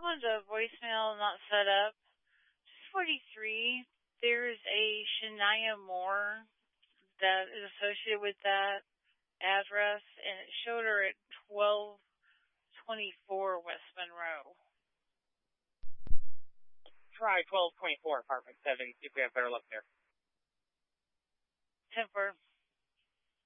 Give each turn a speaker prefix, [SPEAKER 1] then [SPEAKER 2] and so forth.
[SPEAKER 1] wanted a voicemail not set up. 43, there's a Shania Moore that is associated with that address, and it showed her at 1224 West Monroe.
[SPEAKER 2] Try 1224, apartment 70, see if we have better luck there.
[SPEAKER 1] 10-4.